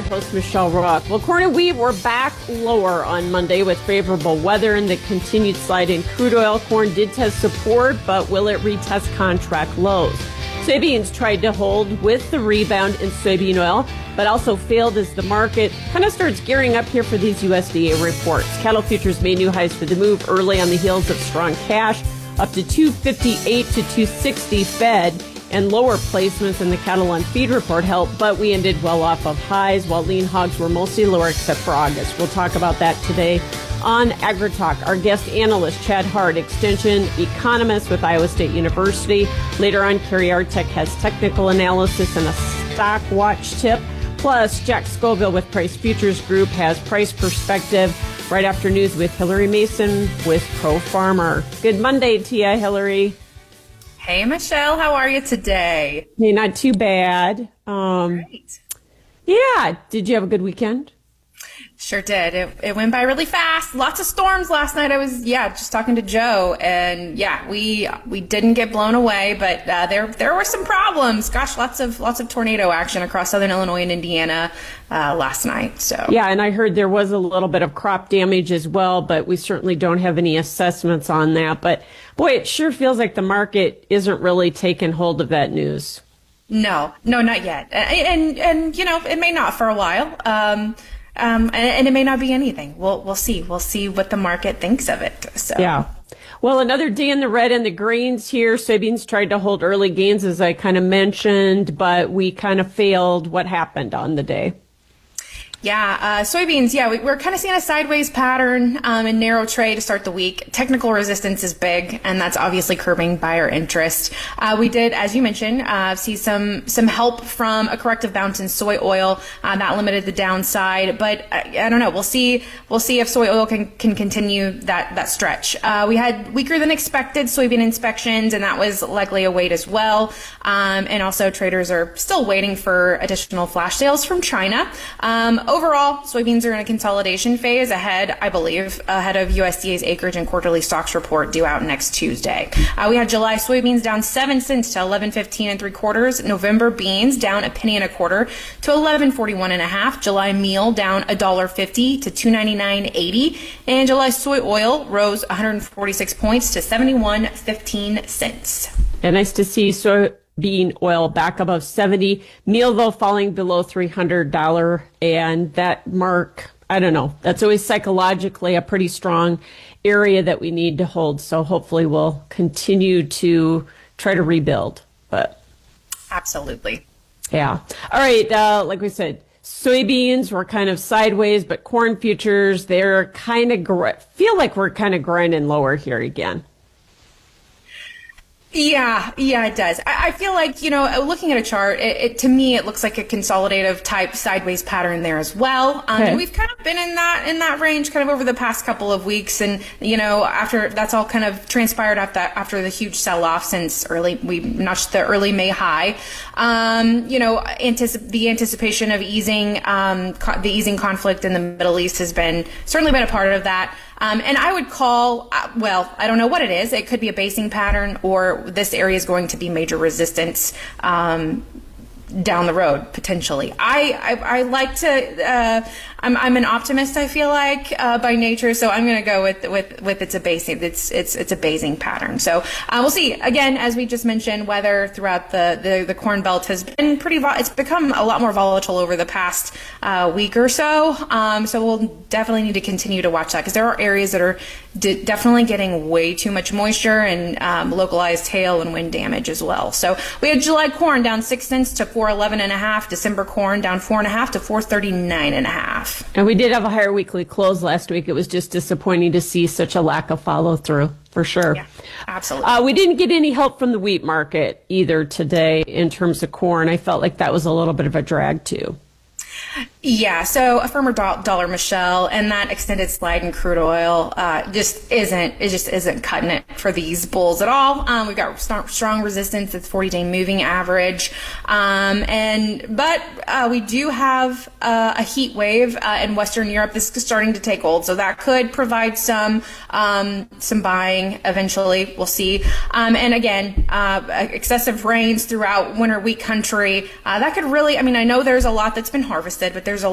host Michelle Rock. Well, corn and wheat were back lower on Monday with favorable weather and the continued slide in crude oil. Corn did test support, but will it retest contract lows? Soybeans tried to hold with the rebound in soybean oil, but also failed as the market kind of starts gearing up here for these USDA reports. Cattle futures made new highs for the move early on the heels of strong cash, up to 258 to 260 fed, and lower placements in the cattle on feed report helped, but we ended well off of highs, while lean hogs were mostly lower except for August. We'll talk about that today on AgriTalk. Our guest analyst, Chad Hart, extension economist with Iowa State University. Later on, Carrie Artek has technical analysis and a stock watch tip. Plus, Jack Scoville with Price Futures Group has price perspective right after news with Hillary Mason with Pro Farmer. Good Monday to you, Hillary. Hey, Michelle, how are you today? Hey, not too bad. Great. Yeah. Did you have a good weekend? Sure did. It went by really fast. Lots of storms last night. I was, just talking to Joe, and we didn't get blown away, but there were some problems. Gosh, lots of tornado action across southern Illinois and Indiana last night. So yeah, and I heard there was a little bit of crop damage as well, but we certainly don't have any assessments on that. But boy, it sure feels like the market isn't really taking hold of that news. No, not yet. And it may not for a while. And it may not be anything. We'll see. We'll see what the market thinks of it. So yeah. Well, another day in the red and the greens here. Soybeans tried to hold early gains, as I kind of mentioned, but we kind of failed. What happened on the day? Yeah, soybeans, we're kind of seeing a sideways pattern in narrow trade to start the week. Technical resistance is big, and that's obviously curbing buyer interest. We did, as you mentioned, see some help from a corrective bounce in soy oil. That limited the downside, but I don't know. We'll see if soy oil can continue that stretch. We had weaker than expected soybean inspections, and that was likely a wait as well. And also traders are still waiting for additional flash sales from China. Overall, soybeans are in a consolidation phase ahead, I believe, ahead of USDA's acreage and quarterly stocks report due out next Tuesday. We had July soybeans down 7 cents to 11.15 3/4. November beans down a penny and a quarter to 11.41 1/2. July meal down $1.50 to 2.9980, and July soy oil rose 146 points to 71.15 cents. Yeah, nice to see soybean oil back above 70. Meal, though, falling below $300. And that mark, I don't know, that's always psychologically a pretty strong area that we need to hold. So hopefully we'll continue to try to rebuild. But absolutely. Yeah. All right. Like we said, soybeans were kind of sideways, but corn futures, they're kind of feel like we're kind of grinding lower here again. Yeah, it does. I feel like, looking at a chart, to me, it looks like a consolidative type sideways pattern there as well. Okay. We've kind of been in that range kind of over the past couple of weeks. And, after that's all kind of transpired after the huge sell off since we notched the early May high. The anticipation of the easing conflict in the Middle East has certainly been a part of that. And I would call, I don't know what it is. It could be a basing pattern, or this area is going to be major resistance down the road, potentially. I like to, I'm an optimist, I feel like, by nature, so I'm going to go with it's a basing, it's a basing pattern. So we'll see. Again, as we just mentioned, weather throughout the Corn Belt has been it's become a lot more volatile over the past week or so. So we'll definitely need to continue to watch that, because there are areas that are definitely getting way too much moisture and localized hail and wind damage as well. So we had July corn down 6 cents to 4.11 1/2. December corn down 4 1/2 to 4.39 1/2. And we did have a higher weekly close last week. It was just disappointing to see such a lack of follow through, for sure. Yeah, absolutely. We didn't get any help from the wheat market either today in terms of corn. I felt like that was a little bit of a drag too. Yeah, so a firmer dollar, Michelle, and that extended slide in crude oil just isn't cutting it for these bulls at all. We've got strong resistance at the 40-day moving average, but we do have a heat wave in Western Europe. This is starting to take hold, so that could provide some buying eventually. We'll see. And again, excessive rains throughout winter wheat country that could really. I mean, I know there's a lot that's been harvested, but there's a